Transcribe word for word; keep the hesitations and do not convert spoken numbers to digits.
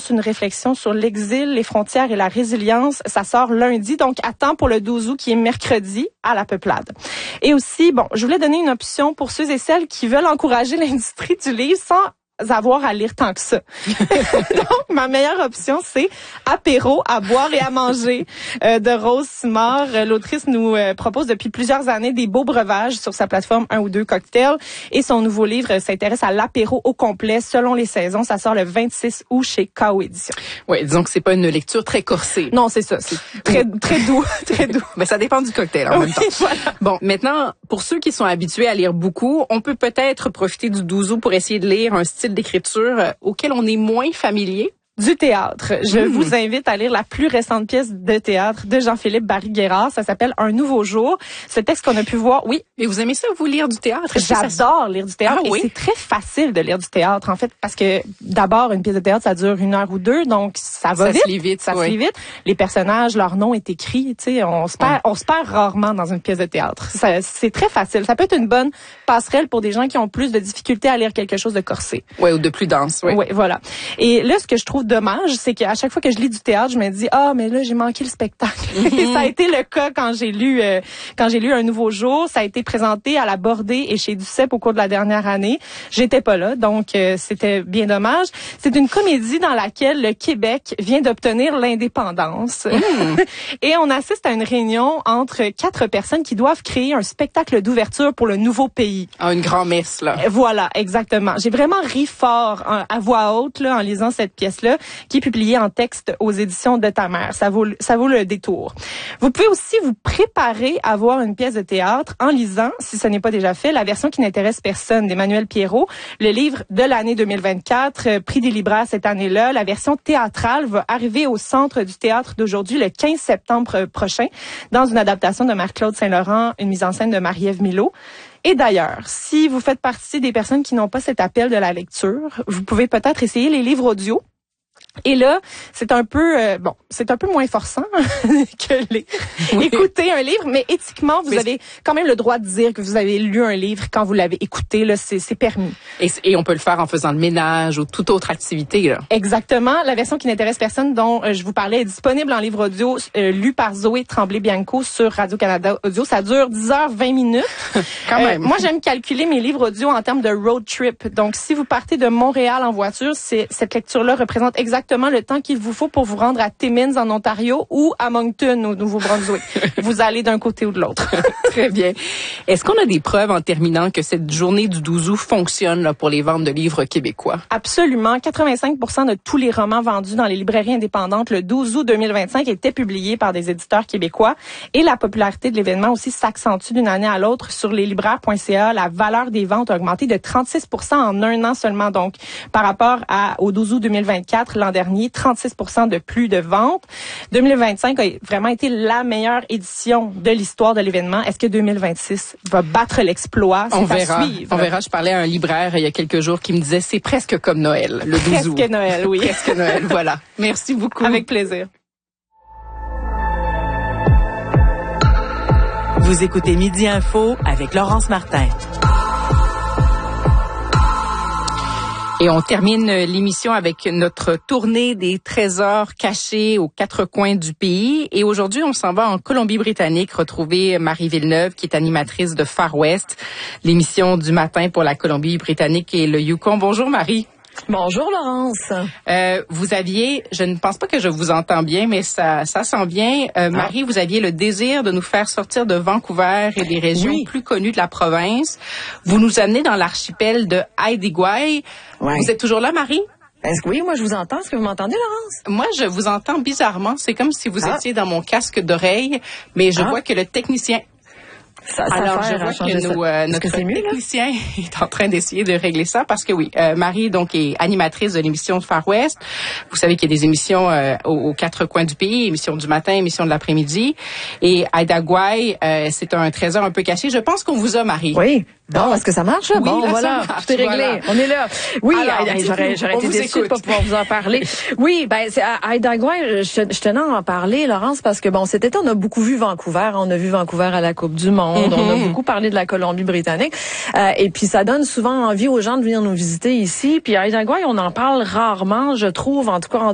Laurence, une réflexion sur l'exil, les frontières et la résilience. Ça sort lundi, donc à temps pour le douze août qui est mercredi à la Peuplade. Et aussi, bon, je voulais donner une option pour ceux et celles qui veulent encourager l'industrie du livre sans avoir à lire tant que ça. Donc, ma meilleure option, c'est Apéro à boire et à manger euh, de Rose Simard. L'autrice nous euh, propose depuis plusieurs années des beaux breuvages sur sa plateforme un ou deux cocktails. Et son nouveau livre s'intéresse à l'apéro au complet selon les saisons. Ça sort le vingt-six août chez K O Éditions. Oui, disons que c'est pas une lecture très corsée. Non, c'est ça. C'est très, très doux, très doux. Mais ça dépend du cocktail en oui, même temps. Voilà. Bon, maintenant, pour ceux qui sont habitués à lire beaucoup, on peut peut-être profiter du douze août pour essayer de lire un style d'écriture auquel on est moins familier. Du théâtre. Je Mmh. vous invite à lire la plus récente pièce de théâtre de Jean-Philippe Barry-Guérard. Ça s'appelle Un nouveau jour. Ce texte qu'on a pu voir, oui. Mais vous aimez ça, vous, lire du théâtre? J'adore ça... lire du théâtre. Ah, et oui? c'est très facile de lire du théâtre, en fait, parce que d'abord, une pièce de théâtre, ça dure une heure ou deux, donc ça va ça vite. Se lit vite. Ça oui. se lit vite. Les personnages, leur nom est écrit. Tu sais, on se perd, ouais. on se perd rarement dans une pièce de théâtre. Ça, c'est très facile. Ça peut être une bonne passerelle pour des gens qui ont plus de difficultés à lire quelque chose de corsé. Oui, ou de plus dense. Oui, ouais, voilà. Et là, ce que je trouve dommage, c'est que à chaque fois que je lis du théâtre, je me dis ah mais là j'ai manqué le spectacle. Mm-hmm. Et ça a été le cas quand j'ai lu euh, quand j'ai lu Un nouveau jour. Ça a été présenté à la Bordée et chez Duceppe au cours de la dernière année. J'étais pas là, donc euh, c'était bien dommage. C'est une comédie dans laquelle le Québec vient d'obtenir l'indépendance mm. et on assiste à une réunion entre quatre personnes qui doivent créer un spectacle d'ouverture pour le nouveau pays. Ah, une grand-messe là. Voilà, exactement. J'ai vraiment ri fort hein, à voix haute là en lisant cette pièce là qui est publiée en texte aux éditions de ta mère. Ça vaut, ça vaut le détour. Vous pouvez aussi vous préparer à voir une pièce de théâtre en lisant, si ce n'est pas déjà fait, la version qui n'intéresse personne d'Emmanuel Pierrot, le livre de l'année deux mille vingt-quatre, prix des libraires cette année-là. La version théâtrale va arriver au Centre du théâtre d'aujourd'hui le quinze septembre prochain dans une adaptation de Marc-Claude Saint-Laurent, une mise en scène de Marie-Ève Milot. Et d'ailleurs, si vous faites partie des personnes qui n'ont pas cet appel de la lecture, vous pouvez peut-être essayer les livres audio. Et là, c'est un peu euh, bon, c'est un peu moins forçant que les oui. écouter un livre, mais éthiquement, vous mais avez quand même le droit de dire que vous avez lu un livre quand vous l'avez écouté. Là, c'est, c'est permis. Et, et on peut le faire en faisant le ménage ou toute autre activité. Là. Exactement. La version qui n'intéresse personne, dont euh, je vous parlais, est disponible en livre audio, euh, lu par Zoé Tremblay-Bianco sur Radio-Canada Audio. Ça dure dix heures vingt minutes. Quand même. Euh, moi, j'aime calculer mes livres audio en termes de road trip. Donc, si vous partez de Montréal en voiture, c'est, cette lecture-là représente exactement le temps qu'il vous faut pour vous rendre à Timmins en Ontario ou à Moncton au Nouveau-Brunswick. Vous allez d'un côté ou de l'autre. Très bien. Est-ce qu'on a des preuves en terminant que cette journée du douze août fonctionne là, pour les ventes de livres québécois? Absolument. quatre-vingt-cinq pour cent de tous les romans vendus dans les librairies indépendantes le douze août deux mille vingt-cinq étaient publiés par des éditeurs québécois. Et la popularité de l'événement aussi s'accentue d'une année à l'autre. Sur leslibraires point c a, la valeur des ventes a augmenté de trente-six pour cent en un an seulement. Donc, par rapport à, au douze août deux mille vingt-quatre, l'an dernier, trente-six pour cent de plus de ventes. deux mille vingt-cinq a vraiment été la meilleure édition de l'histoire de l'événement. Est-ce que deux mille vingt-six va battre l'exploit? C'est on verra. À suivre. On verra. Je parlais à un libraire il y a quelques jours qui me disait c'est presque comme Noël, le douze août. Presque Noël, oui. Presque Noël, voilà. Merci beaucoup. Avec plaisir. Vous écoutez Midi Info avec Laurence Martin. Et on termine l'émission avec notre tournée des trésors cachés aux quatre coins du pays. Et aujourd'hui, on s'en va en Colombie-Britannique retrouver Marie Villeneuve, qui est animatrice de Far West, l'émission du matin pour la Colombie-Britannique et le Yukon. Bonjour Marie. Bonjour Laurence. Euh, vous aviez, je ne pense pas que je vous entends bien, mais ça, ça sent bien. Euh, Marie, ah. vous aviez le désir de nous faire sortir de Vancouver et des régions oui. plus connues de la province. Vous nous amenez dans l'archipel de Haida-Gwaii. Ouais. Vous êtes toujours là, Marie? Est-ce que oui, moi je vous entends. Est-ce que vous m'entendez, Laurence? Moi, je vous entends bizarrement. C'est comme si vous ah. étiez dans mon casque d'oreille, mais je ah. vois que le technicien... Ça, ça Alors, je vois que nous, euh, notre que mieux, technicien là? est en train d'essayer de régler ça parce que oui, euh, Marie donc est animatrice de l'émission de Far West. Vous savez qu'il y a des émissions euh, aux, aux quatre coins du pays, émission du matin, émission de l'après-midi. Et Haida-Gwaii, euh, c'est un trésor un peu caché. Je pense qu'on vous a, Marie. Oui. Bon, est-ce que ça marche? Oui, bon, là, voilà, ça marche, tout est réglé. Voilà. On est là. Oui, Alors, Aïda, j'aurais, j'aurais été déçue de ne pas pouvoir vous en parler. Oui, ben, c'est à Haida-Gwaii, je, je tenais à en parler, Laurence, parce que bon, cet été, on a beaucoup vu Vancouver. On a vu Vancouver à la Coupe du Monde. Mm-hmm. On a beaucoup parlé de la Colombie-Britannique. Euh, et puis, ça donne souvent envie aux gens de venir nous visiter ici. Puis, à Haida-Gwaii, on en parle rarement, je trouve, en tout cas, en